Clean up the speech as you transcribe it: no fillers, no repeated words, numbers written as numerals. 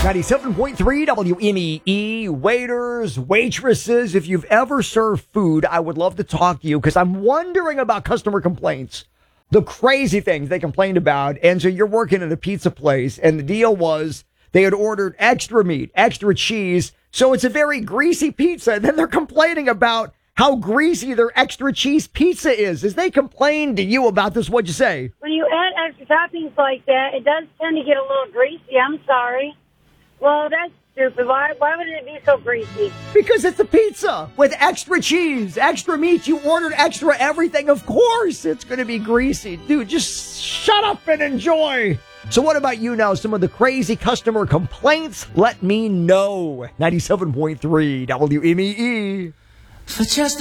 97.3 WMEE. Waiters, waitresses, if you've ever served food, I would love to talk to you because I'm wondering about customer complaints. The crazy things they complained about. And so you're working at a pizza place, and the deal was they had ordered extra meat, extra cheese. So it's a very greasy pizza. And then they're complaining about how greasy their extra cheese pizza is. As they complained to you about this, what'd you say? When you add extra toppings like that, it does tend to get a little greasy. I'm sorry. Well, that's stupid. Why would it be so greasy? Because it's a pizza with extra cheese, extra meat. You ordered extra everything. Of course it's going to be greasy. Dude, just shut up and enjoy. So what about you now? Some of the crazy customer complaints? Let me know. 97.3 WMEE. For just